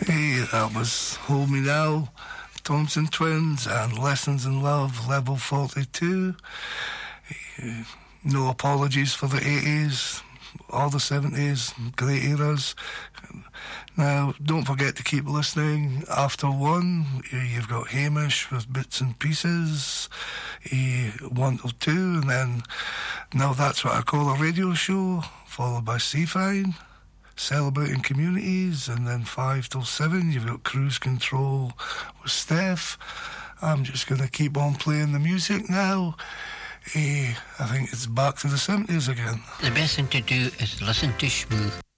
Hey, that was Hold Me Now, Thompson Twins, and Lessons in Love, Level 42. No apologies for the 80s, all the 70s, great eras. Now, don't forget to keep listening. After 1, you've got Hamish with Bits and Pieces, 1 till 2, and then Now That's What I Call a Radio Show, followed by Seafine, Celebrating Communities, and then 5 till 7, you've got Cruise Control with Steph. I'm just going to keep on playing the music now. I think it's back to the 70s again. The best thing to do is listen to Smooth.